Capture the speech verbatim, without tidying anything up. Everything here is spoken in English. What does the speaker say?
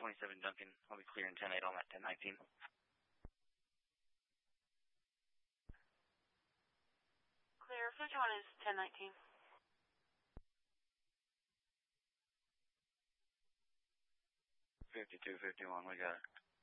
twenty-seven Duncan. I'll be clearing ten eight on that ten nineteen. Clear, fifty-one is ten nineteen. fifty-two fifty-one, we got it.